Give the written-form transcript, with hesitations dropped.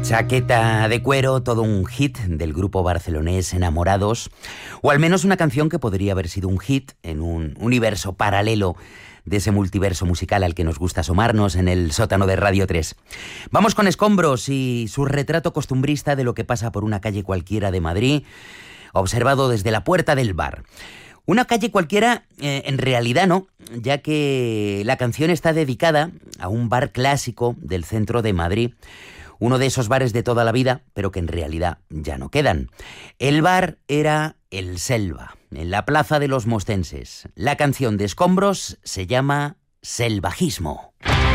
Chaqueta de cuero, todo un hit del grupo barcelonés Enamorados, o al menos una canción que podría haber sido un hit en un universo paralelo de ese multiverso musical al que nos gusta asomarnos en el sótano de Radio 3. Vamos con Escombros y su retrato costumbrista de lo que pasa por una calle cualquiera de Madrid, observado desde la puerta del bar. Una calle cualquiera, en realidad no, ya que la canción está dedicada a un bar clásico del centro de Madrid, uno de esos bares de toda la vida, pero que en realidad ya no quedan. El bar era el Selva, en la Plaza de los Mostenses. La canción de Escombros se llama Selvajismo.